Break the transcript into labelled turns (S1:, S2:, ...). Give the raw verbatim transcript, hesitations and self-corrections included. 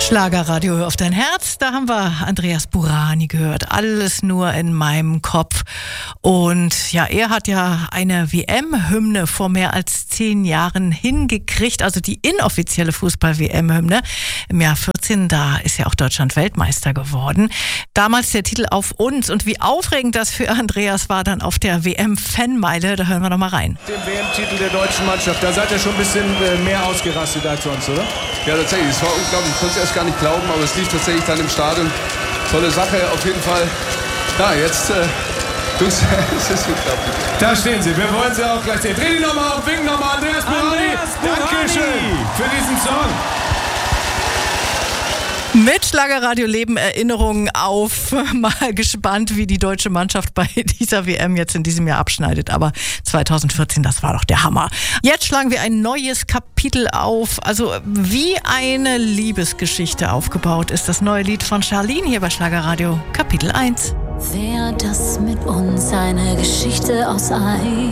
S1: Schlagerradio, hör auf dein Herz. Da haben wir Andreas Burani gehört. Alles nur in meinem Kopf. Und ja, er hat ja eine W M-Hymne vor mehr als zehn Jahren hingekriegt. Also die inoffizielle Fußball-W M-Hymne. Im Jahr vierzehn, da ist ja auch Deutschland Weltmeister geworden. Damals der Titel Auf uns. Und wie aufregend das für Andreas war dann auf der W M-Fanmeile. Da hören wir noch mal rein.
S2: Den W M-Titel der deutschen Mannschaft, da seid ihr schon ein bisschen mehr ausgerastet als sonst, oder?
S3: Ja, tatsächlich. Es war unglaublich. Ich konnte es erst gar nicht glauben, aber es lief tatsächlich dann im Stadion. Tolle Sache, auf jeden Fall. Ja, jetzt, äh, du, es ist unglaublich.
S2: Da stehen sie, wir wollen sie auch gleich sehen. Dreh die nochmal auf, wink nochmal, Andreas Burani.
S1: Andreas Burani.
S2: Dankeschön für diesen Song.
S1: Mit Schlagerradio leben Erinnerungen auf. Mal gespannt, wie die deutsche Mannschaft bei dieser W M jetzt in diesem Jahr abschneidet. Aber zwanzig vierzehn, das war doch der Hammer. Jetzt schlagen wir ein neues Kapitel auf. Also wie eine Liebesgeschichte aufgebaut ist das neue Lied von Charlene hier bei Schlagerradio, Kapitel eins.
S4: Wär das mit uns eine Geschichte aus Eis?